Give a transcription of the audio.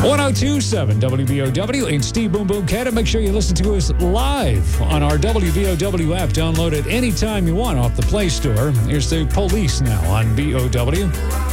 1027 WBOW and Steve Boom Boom Cat. Make sure you listen to us live on our WBOW app. Download it anytime you want off the Play Store. Here's the Police now on BOW.